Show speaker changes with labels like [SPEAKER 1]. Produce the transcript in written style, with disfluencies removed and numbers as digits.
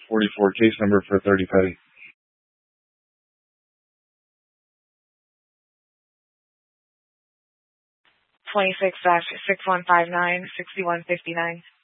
[SPEAKER 1] 44, case number for 30 petty.
[SPEAKER 2] 26-6159, 6159.